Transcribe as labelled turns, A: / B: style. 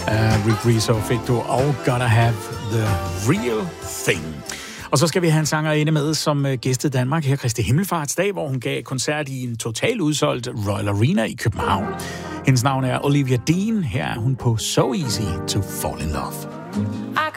A: Rick Rizzo fik du og Gotta Have the Real Thing. Og så skal vi have en sangerinde med, som gæstede Danmark her Kristi Himmelfartsdag, hvor hun gav koncert i en total udsolgt Royal Arena i København. Hendes navn er Olivia Dean. Her er hun på So Easy to Fall in Love.
B: I